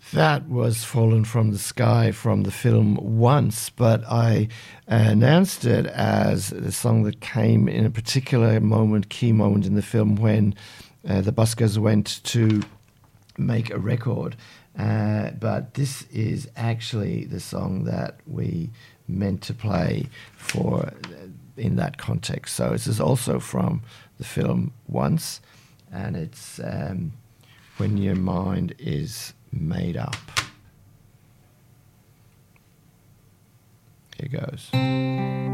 That was Fallen from the Sky from the film Once, but I announced it as a song that came in a particular moment, key moment in the film when the Buskers went to make a record. But this is actually the song that we meant to play for in that context. So this is also from the film Once, and it's When Your Mind Is Made Up. Here goes.